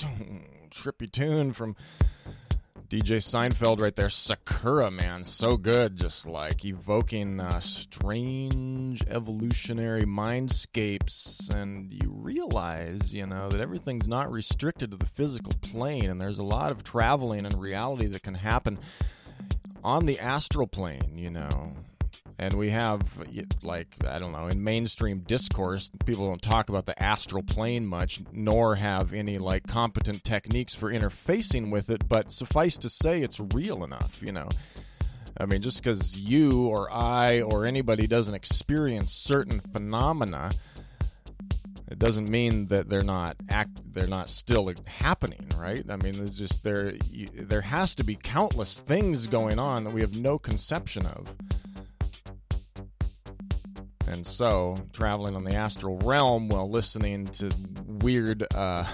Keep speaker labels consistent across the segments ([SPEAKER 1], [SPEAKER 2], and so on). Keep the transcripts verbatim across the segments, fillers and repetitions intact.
[SPEAKER 1] trippy tune from D J Seinfeld right there. Sakura, man, so good. Just like evoking uh, strange evolutionary mindscapes, and you realize, you know, that everything's not restricted to the physical plane, and there's a lot of traveling and reality that can happen on the astral plane, you know. And we have, like, I don't know, in mainstream discourse, people don't talk about the astral plane much, nor have any, like, competent techniques for interfacing with it, but suffice to say it's real enough, you know. I mean, just because you or I or anybody doesn't experience certain phenomena, it doesn't mean that they're not act they're not still happening, right? I mean, there's just there you, there has to be countless things going on that we have no conception of. And so, traveling on the astral realm while listening to weird, uh,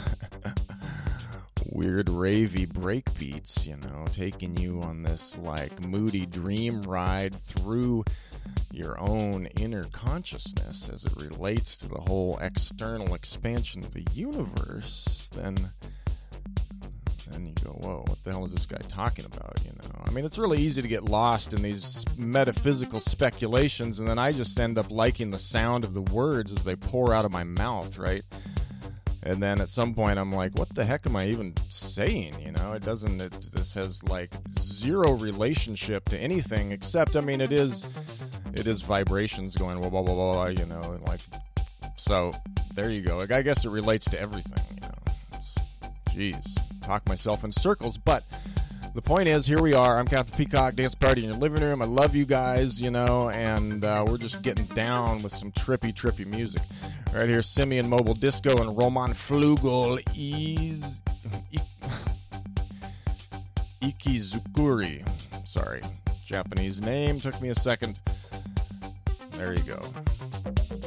[SPEAKER 1] weird ravey breakbeats, you know, taking you on this, like, moody dream ride through your own inner consciousness as it relates to the whole external expansion of the universe, then... then you go, whoa, what the hell is this guy talking about, you know? I mean, it's really easy to get lost in these metaphysical speculations, and then I just end up liking the sound of the words as they pour out of my mouth, right? And then at some point I'm like, what the heck am I even saying, you know? It doesn't, it, this has, like, zero relationship to anything except, I mean, it is, it is vibrations going, blah, blah, blah, blah, you know, and like, so, there you go. I guess it relates to everything, you know? It's, geez. Talk myself in circles, but the point is, here we are. I'm Captain Peacock, dance party in your living room. I love you guys, you know, and uh, we're just getting down with some trippy, trippy music. Right here, Simian Mobile Disco and Roman Flugel Iz... Ikizukuri. Sorry, Japanese name. Took me a second. There you go.